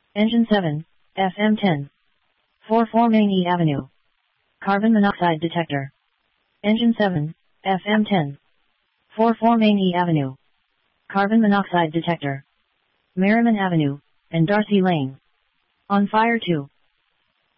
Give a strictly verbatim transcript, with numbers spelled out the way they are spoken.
Engine seven, F M ten. forty-four Main E Avenue. Carbon monoxide detector. Engine seven, F M ten. forty-four Main E Avenue. Carbon monoxide detector. Merriman Avenue, and Darcy Lane. On fire two.